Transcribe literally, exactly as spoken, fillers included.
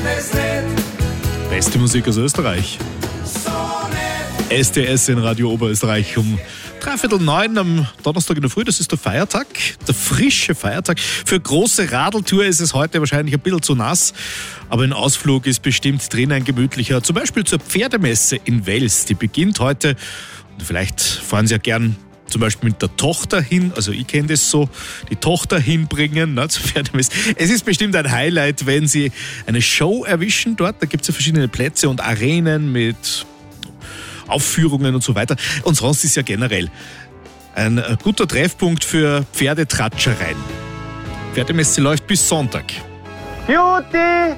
Beste Musik aus Österreich. S D S in Radio Oberösterreich um dreiviertel neun am Donnerstag in der Früh. Das ist der Feiertag, der frische Feiertag. Für große Radeltour ist es heute wahrscheinlich ein bisschen zu nass, aber ein Ausflug ist bestimmt drin ein gemütlicher. Zum Beispiel zur Pferdemesse in Wels. Die beginnt heute. Und vielleicht fahren Sie ja gern zum Beispiel mit der Tochter hin, also ich kenne das so, die Tochter hinbringen, ne, zur Pferdemesse. Es ist bestimmt ein Highlight, wenn Sie eine Show erwischen dort. Da gibt es ja verschiedene Plätze und Arenen mit Aufführungen und so weiter. Und sonst ist ja generell ein guter Treffpunkt für Pferdetratschereien. Pferdemesse läuft bis Sonntag. Beauty!